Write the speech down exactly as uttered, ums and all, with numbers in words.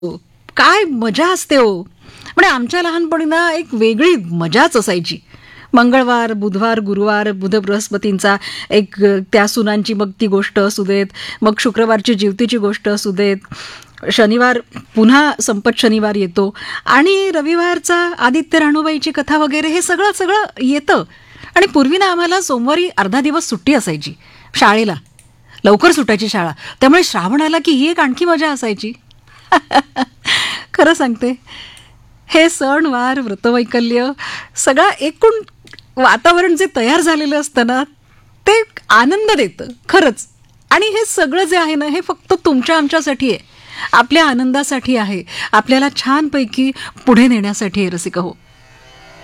काय मजा असते हो. म्हणजे आमच्या लहानपणी ना एक वेगळी मजाच असायची. मंगळवार, बुधवार, गुरुवार, बुध बृहस्पतींचा एक अ, त्या सुनांची मग ती गोष्ट असू देत, मग शुक्रवारची जिवतीची गोष्ट असू देत, शनिवार पुन्हा संपत शनिवार येतो आणि रविवारचा आदित्य राणूबाईची कथा वगैरे हे सगळं सगळं येतं. आणि पूर्वी ना आम्हाला सोमवारी अर्धा दिवस सुट्टी असायची शाळेला. लवकर सुटायची शाळा. त्यामुळे श्रावण आला की ही एक आणखी मजा असायची. खरं सांगते, हे सणवार, व्रतवैकल्य सगळं एकूण वातावरण जे तयार झालेलं असतं ना, ते आनंद देतं खरंच. आणि हे सगळं जे आहे ना, हे फक्त तुमच्या आमच्यासाठी आहे, आपल्या आनंदासाठी आहे, आपल्याला छानपैकी पुढे नेण्यासाठी आहे रसिका हो.